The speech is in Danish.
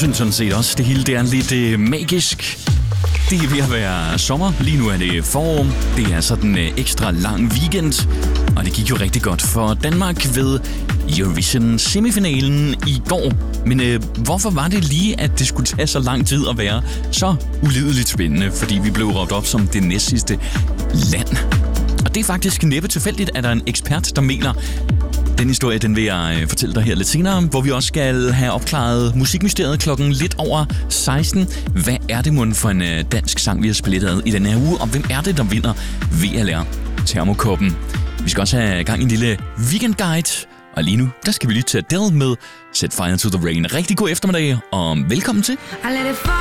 synes sådan set også, det hele det er lidt magisk. Det er ved at være sommer. Lige nu er det forår. Det er sådan en ekstra lang weekend. Og det gik jo rigtig godt for Danmark ved Eurovision semifinalen i går. Men hvorfor var det lige, at det skulle tage så lang tid at være så ulideligt spændende? Fordi vi blev råbt op som det næstsidste land. Og det er faktisk næppe tilfældigt, at der er en ekspert, der mener. Den historie, den vil jeg fortælle dig her lidt senere, hvor vi også skal have opklaret musikmysteriet klokken lidt over 16. Hvad er det mon for en dansk sang, vi har spillet i den her uge, og hvem er det, der vinder VLR Termokoppen? Vi skal også have gang i en lille weekendguide, og lige nu, der skal vi lytte til Adele med Set Fire to the Rain. Rigtig god eftermiddag, og velkommen til.